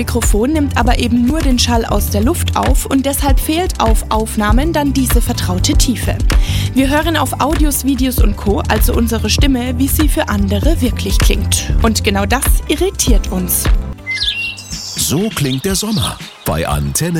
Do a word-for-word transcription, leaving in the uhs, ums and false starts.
Mikrofon nimmt aber eben nur den Schall aus der Luft auf und deshalb fehlt auf Aufnahmen dann diese vertraute Tiefe. Wir hören auf Audios, Videos und Co., also unsere Stimme, wie sie für andere wirklich klingt. Und genau das irritiert uns. So klingt der Sommer bei Antenne.